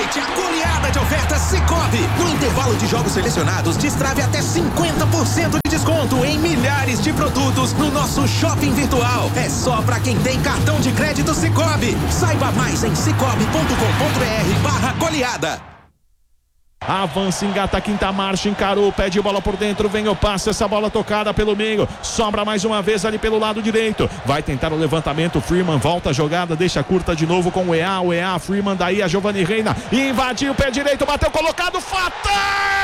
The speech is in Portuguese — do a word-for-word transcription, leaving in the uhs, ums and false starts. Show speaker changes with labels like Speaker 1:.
Speaker 1: Aproveite a goleada de ofertas Sicoob. No intervalo de jogos selecionados, destrave até cinquenta por cento de desconto em milhares de produtos no nosso shopping virtual. É só pra quem tem cartão de crédito Sicoob. Saiba mais em cicobi ponto com ponto br barra goleada.
Speaker 2: Avança, engata a quinta marcha, encarou, pede bola por dentro, vem o passe, essa bola tocada pelo meio, sobra mais uma vez ali pelo lado direito, vai tentar o levantamento, Freeman volta a jogada, deixa curta de novo com o E A, o E A, Freeman, daí a Giovanni Reina, invadiu o pé direito, bateu colocado, fatal!